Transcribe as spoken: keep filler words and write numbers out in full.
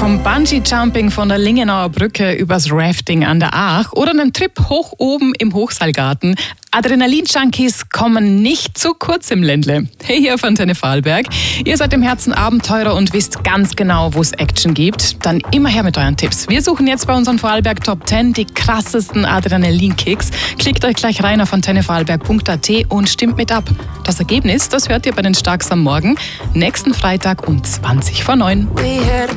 Vom Bungee-Jumping von der Lingenauer Brücke übers Rafting an der Aach oder einen Trip hoch oben im Hochseilgarten. Adrenalin-Junkies kommen nicht zu kurz im Ländle. Hey, hier von Antenne Vorarlberg. Ihr seid im Herzen Abenteurer und wisst ganz genau, wo es Action gibt. Dann immer her mit euren Tipps. Wir suchen jetzt bei unseren Vorarlberg Top zehn die krassesten Adrenalin-Kicks. Klickt euch gleich rein auf antenne vorarlberg punkt a t und stimmt mit ab. Das Ergebnis, das hört ihr bei den Starks am Morgen, nächsten Freitag um zwanzig vor neun.